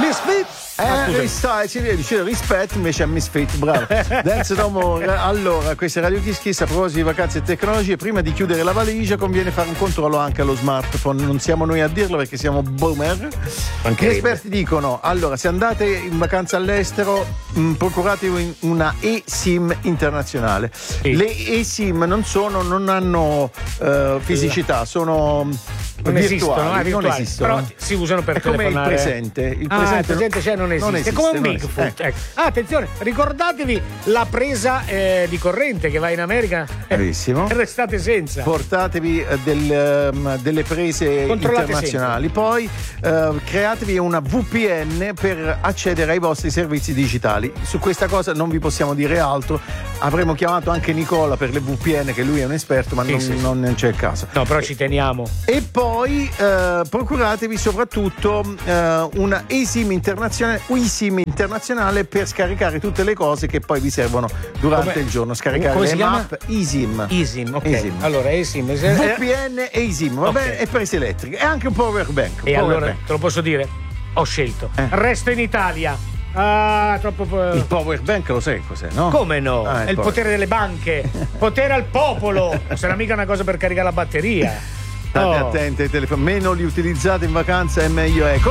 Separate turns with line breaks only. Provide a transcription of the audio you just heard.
Misfit. Dice rispetto, invece è Misfit, bravo. Dance No More. Allora, questa è Radio Kiss Kiss. A proposito di vacanze e tecnologie, prima di chiudere la valigia conviene fare un controllo anche allo smartphone. Non siamo noi a dirlo perché siamo boomer. Gli esperti dicono: allora, se andate in vacanza all'estero, procuratevi una eSIM internazionale. Sì. Le eSIM non hanno fisicità, sono virtuali, non esistono.
Però si usano per telefonare.
Come il presente. Il
presente c'è, non esiste. È come un Bigfoot. Ecco. Attenzione, ricordatevi la presa di corrente che va in America.
Bravissimo.
Restate senza.
Portatevi delle prese internazionali. Senza. Poi createvi una VPN per accedere ai vostri servizi digitali. Su questa cosa non vi possiamo dire altro. Avremmo chiamato anche Nicola per le VPN, che lui è un esperto, ma non c'è il caso.
No, però ci teniamo.
E poi procuratevi soprattutto una eSIM internazionale per scaricare tutte le cose che poi vi servono durante il giorno. Scaricare le map eSIM.
eSIM, ok. eSIM. Allora eSIM.
VPN e eSIM, va bene? E prese elettriche. E anche un power bank.
E allora, te lo posso dire? Ho scelto. Resto in Italia. Troppo.
Il power bank lo sai cos'è, no?
Come no? È il potere delle banche. Potere al popolo. Non sarà mica una cosa per caricare la batteria.
State attenti ai telefoni. Meno li utilizzate in vacanza e meglio è.